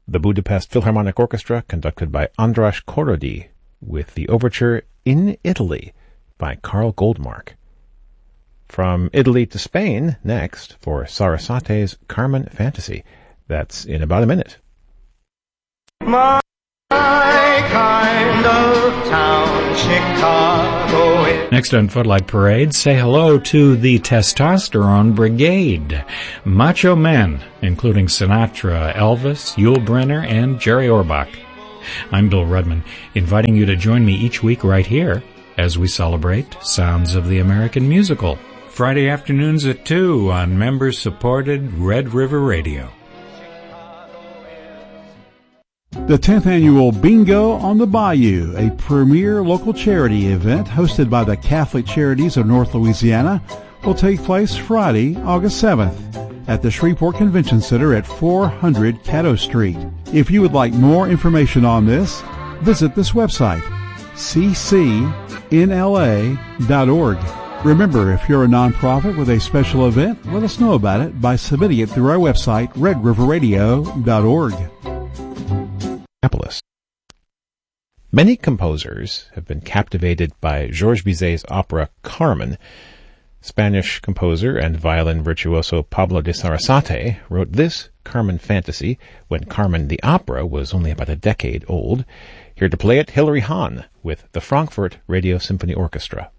the Budapest Philharmonic Orchestra, conducted by András Korody, with the overture In Italy by Carl Goldmark. From Italy to Spain, next, for Sarasate's Carmen Fantasy. That's in about a minute. My kind of town, Chicago. Next on Footlight Parade, say hello to the Testosterone Brigade. Macho men, including Sinatra, Elvis, Yul Brynner, and Jerry Orbach. I'm Bill Rudman, inviting you to join me each week right here as we celebrate Sounds of the American Musical. Friday afternoons at 2 on member-supported Red River Radio. The 10th Annual Bingo on the Bayou, a premier local charity event hosted by the Catholic Charities of North Louisiana, will take place Friday, August 7th at the Shreveport Convention Center at 400 Caddo Street. If you would like more information on this, visit this website, ccnla.org. Remember, if you're a nonprofit with a special event, let us know about it by submitting it through our website, redriverradio.org. Many composers have been captivated by Georges Bizet's opera Carmen. Spanish composer and violin virtuoso Pablo de Sarasate wrote this Carmen Fantasy when Carmen the opera was only about a decade old. Here to play it, Hilary Hahn with the Frankfurt Radio Symphony Orchestra.